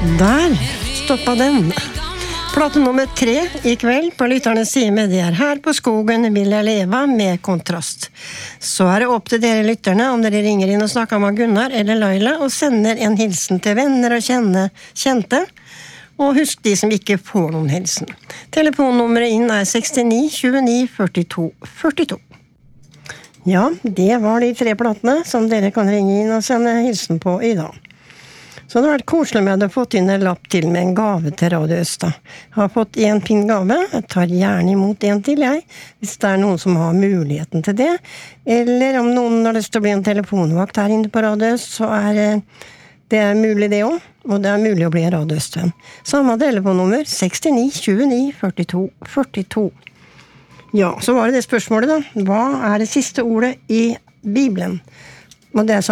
Der stoppet den. Plate nummer 3 I kveld på Lytternes time, det her på Skogen vil jeg leve med kontrast. Så det opp til dere lytterne om dere ringer inn og snakker med Gunnar eller Laila og sender en hilsen til venner og kjente. Og husk de som ikke får noen hilsen. Telefonnummeret inn 69 29 42 42. Ja, det var de 3 platene som dere kan ringe inn og sende hilsen på I dag. Så det har vært koselig med å ha fått inn en lapp til med en gave til Radio Østa. Jeg har fått en fin gave. Jeg tar gjerne imot en til, jeg. Hvis det noen som har muligheten til det. Eller om noen har lyst til å bli en telefonvakt her inne på Radio Øst, så det mulig det også. Og det mulig å bli en Radio Øst-venn. Samme telefonnummer 69 29 42 42. Ja, så var det spørsmålet da. Hva det siste ordet I Bibelen? Og det